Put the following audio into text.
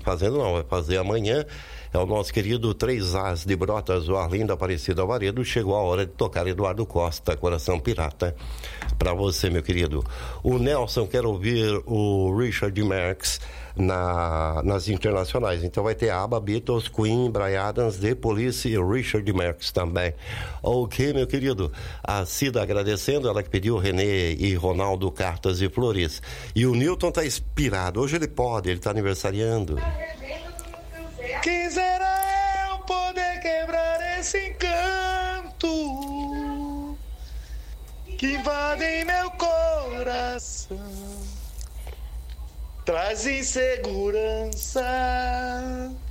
fazendo não, vai fazer amanhã. É o nosso querido 3As de Brotas, o Arlindo Aparecido Alvaredo. Chegou a hora de tocar Eduardo Costa, Coração Pirata, para você, meu querido. O Nelson quer ouvir o Richard Marx nas internacionais. Então vai ter ABBA, Beatles, Queen, Bryan Adams, The Police e Richard Marx também. Ok, meu querido. A Cida agradecendo, ela que pediu Renê e Ronaldo, Cartas e Flores. E o Newton tá inspirado. Hoje ele pode, ele tá aniversariando. Quisera eu poder quebrar esse encanto que invade meu coração, traz insegurança.